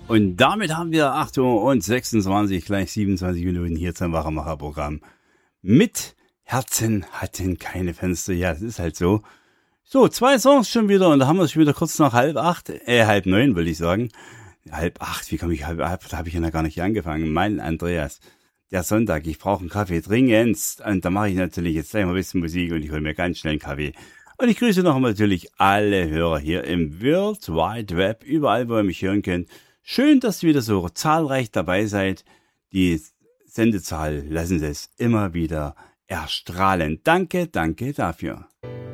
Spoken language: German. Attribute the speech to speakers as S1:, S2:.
S1: Und damit haben wir 8 Uhr und 26, gleich 27 Minuten hier zum Wachmacher-Programm. Mit Herzen hatten keine Fenster. Ja, das ist halt so. So, 2 Songs schon wieder und da haben wir es schon wieder kurz nach 7:30, 7:30, will ich sagen. 7:30, wie komme ich 7:30? Da habe ich ja noch gar nicht angefangen. Mein Andreas, der Sonntag, ich brauche einen Kaffee dringendst. Und da mache ich natürlich jetzt gleich mal ein bisschen Musik und ich hole mir ganz schnell einen Kaffee. Und ich grüße noch einmal natürlich alle Hörer hier im World Wide Web, überall, wo ihr mich hören könnt. Schön, dass ihr wieder so zahlreich dabei seid. Die Sendezahl lassen es immer wieder erstrahlen. Danke, danke dafür.